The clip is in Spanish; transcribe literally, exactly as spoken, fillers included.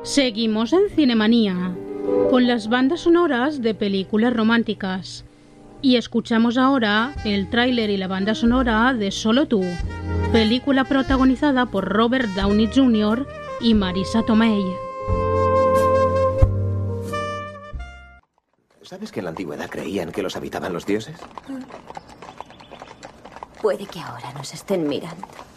Seguimos en Cinemanía, con las bandas sonoras de películas románticas. Y escuchamos ahora el tráiler y la banda sonora de Solo tú, película protagonizada por Robert Downey junior y Marisa Tomei. ¿Sabes que en la antigüedad creían que los habitaban los dioses? Puede que ahora nos estén mirando.